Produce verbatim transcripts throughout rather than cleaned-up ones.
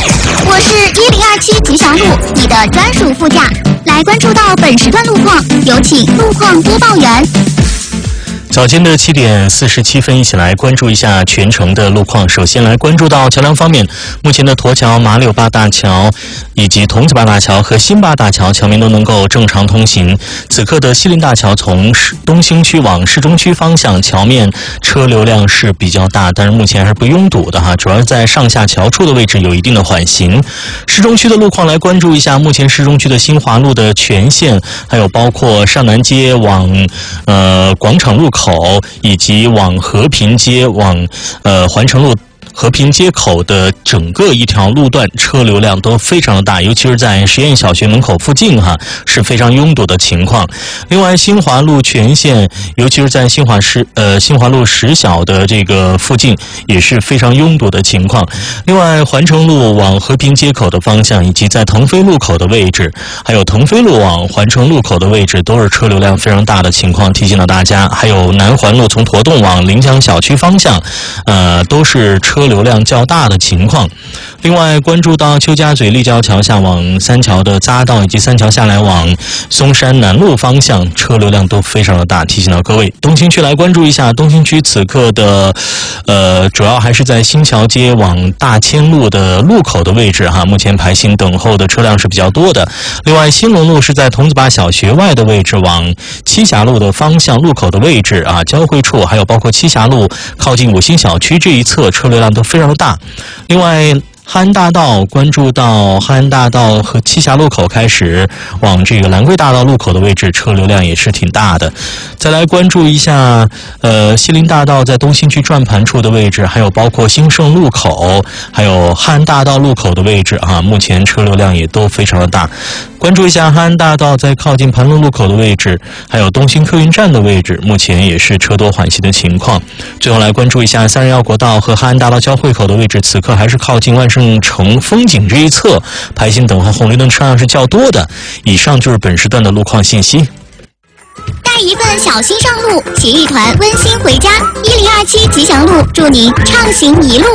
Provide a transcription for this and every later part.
我是一零二七吉祥路，你的专属副驾。来关注到本时段路况，有请路况播报员。 早间的七点四十七分，一起来关注一下全程的路况。首先来关注到桥梁方面，目前的沱桥、马柳坝大桥以及桐梓坝大桥和新坝大桥桥面都能够正常通行。此刻的西林大桥从东兴区往市中区方向，桥面车流量是比较大，但是目前还是不拥堵的哈，主要是在上下桥处的位置有一定的缓行。市中区的路况来关注一下，目前市中区的新华路的全线，还有包括上南街往呃广场路口。口以及往和平街往呃环城路和平街口的整个一条路段车流量都非常的大，尤其是在实验小学门口附近哈是非常拥堵的情况。另外新华路全线，尤其是在新华十呃新华路十小的这个附近也是非常拥堵的情况。另外环城路往和平街口的方向，以及在腾飞路口的位置，还有腾飞路往环城路口的位置都是车流量非常大的情况，提醒到大家。还有南环路从驼洞往临江小区方向呃都是车流量较大的情况。另外关注到邱家嘴立交桥下往三桥的匝道以及三桥下来往松山南路方向车流量都非常的大，提醒到各位。东兴区来关注一下，东兴区此刻的呃主要还是在新桥街往大千路的路口的位置哈，目前排行等候的车辆是比较多的。另外新龙路是在桐梓坝小学外的位置往栖霞路的方向路口的位置啊，交汇处还有包括栖霞路靠近五星小区这一侧车流量都非常的大。另外汉安大道关注到汉安大道和栖霞路口开始往这个兰桂大道路口的位置车流量也是挺大的。再来关注一下呃西林大道在东兴区转盘处的位置，还有包括兴盛路口还有汉安大道路口的位置啊，目前车流量也都非常的大。关注一下汉安大道在靠近盘龙路口的位置，还有东兴客运站的位置，目前也是车多缓行的情况。最后来关注一下三十一国道和汉安大道交汇口的位置，此刻还是靠近万盛城风景这一侧排行等候红绿灯车辆是较多的。以上就是本时段的路况信息。 带一份小心上路，携一团温馨回家。一零二七吉祥路，祝您畅行一路。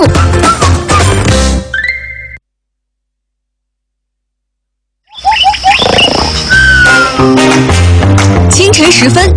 清晨时分，